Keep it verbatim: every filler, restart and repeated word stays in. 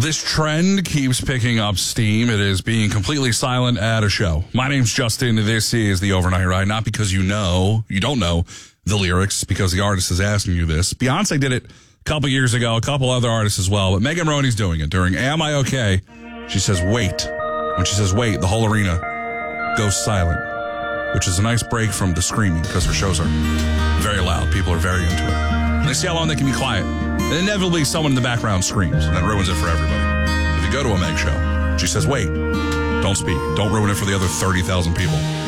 This trend keeps picking up steam. It is being completely silent at a show. My name's Justin. This is the Overnight Ride. Not because you know, you don't know the lyrics, because the artist is asking you this. Beyonce did it a couple years ago, a couple other artists as well. But Megan Roney's doing it during Am I Okay? She says, wait. When she says wait, the whole arena goes silent, which is a nice break from the screaming because her shows are very loud. People are very into it. And they see how long they can be quiet. And inevitably, someone in the background screams, and that ruins it for everybody. If you go to a Meg show, she says, wait, don't speak. Don't ruin it for the other thirty thousand people.